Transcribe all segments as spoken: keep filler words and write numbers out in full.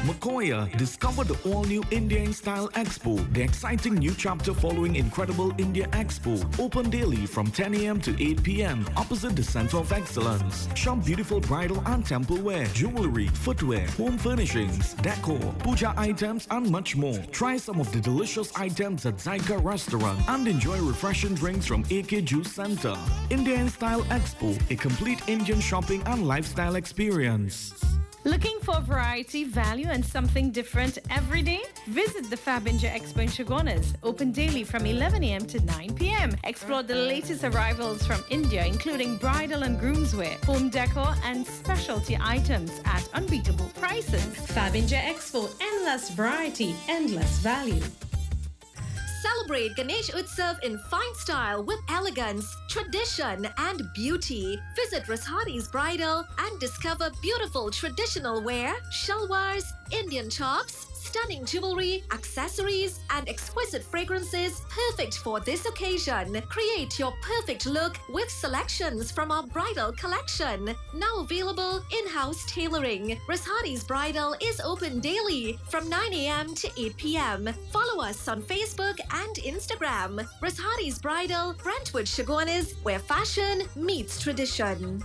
Makoya, discover the all-new India in Style Expo, the exciting new chapter following Incredible India Expo. Open daily from ten a m to eight p m opposite the Center of Excellence. Shop beautiful bridal and temple wear, jewelry, footwear, home furnishings, decor, puja items, and much more. Try some of the delicious items at Zyka Restaurant and enjoy refreshing drinks from A K Juice Center. India in Style Expo, a complete Indian shopping and lifestyle experience. Looking for variety, value, and something different every day? Visit the Fabinja Expo in Chagonas, open daily from eleven a m to nine p m Explore the latest arrivals from India, including bridal and groomswear, home decor, and specialty items at unbeatable prices. Fabinja Expo, endless variety, endless value. Celebrate Ganesh Utsav in fine style with elegance, tradition, and beauty. Visit Rashadi's Bridal and discover beautiful traditional wear, shalwars, Indian tops, stunning jewelry, accessories, and exquisite fragrances perfect for this occasion. Create your perfect look with selections from our bridal collection. Now available in-house tailoring. Rashadi's Bridal is open daily from nine a m to eight p m Follow us on Facebook and Instagram. Rashadi's Bridal, Brentwood, Chagonas, where fashion meets tradition.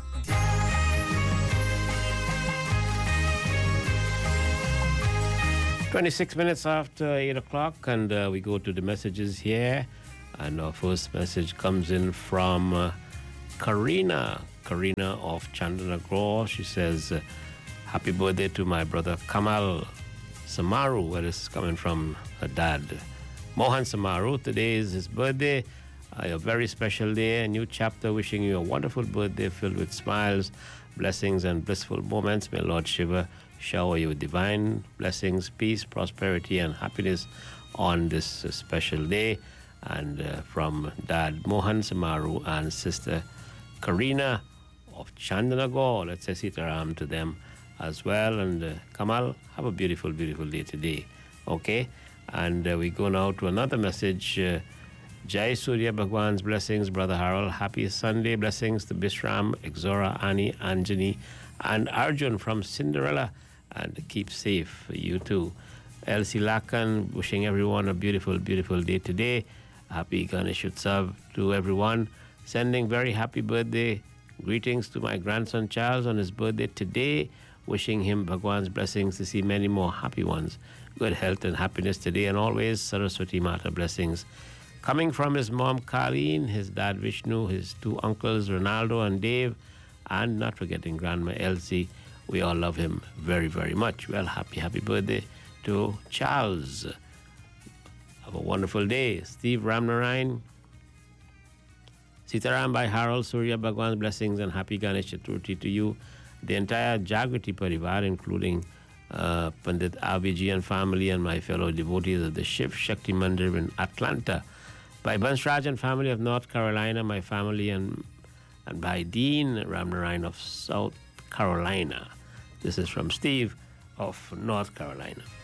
twenty-six minutes after eight o'clock, and uh, we go to the messages here. And our first message comes in from uh, Karina. Karina of Chandanagar. She says, uh, happy birthday to my brother Kamal Samaru. Where this is coming from her dad, Mohan Samaru. Today is his birthday. Uh, a very special day, a new chapter. Wishing you a wonderful birthday filled with smiles, blessings, and blissful moments. May Lord Shiva shower you with divine blessings, peace, prosperity, and happiness on this uh, special day. And uh, from Dad Mohan Samaru and Sister Karina of Chandanagar, let's say Sitaram to them as well. And uh, Kamal, have a beautiful, beautiful day today. Okay? And uh, we go now to another message. Uh, Jai Surya Bhagwan's blessings, Brother Harold. Happy Sunday. Blessings to Bishram, Exora, Annie, Anjani, and Arjun from Cinderella. And keep safe, you too. Elsie Lakan, wishing everyone a beautiful, beautiful day today. Happy Ganesh Utsav to everyone. Sending very happy birthday greetings to my grandson Charles on his birthday today. Wishing him Bhagwan's blessings to see many more happy ones. Good health and happiness today, and always Saraswati Mata blessings. Coming from his mom Colleen, his dad Vishnu, his two uncles Ronaldo and Dave, and not forgetting Grandma Elsie. We all love him very, very much. Well, happy, happy birthday to Charles. Have a wonderful day. Steve Ramnarayan. Sitaram by Harold Surya Bhagwan's blessings and happy Ganesh Chaturthi to you. The entire Jagriti Parivar, including uh, Pandit Abhiji and family and my fellow devotees of the Shiv Shakti Mandir in Atlanta. By Bansraj and family of North Carolina, my family, and, and by Dean Ramnarayan of South Carolina. This is from Steve of North Carolina.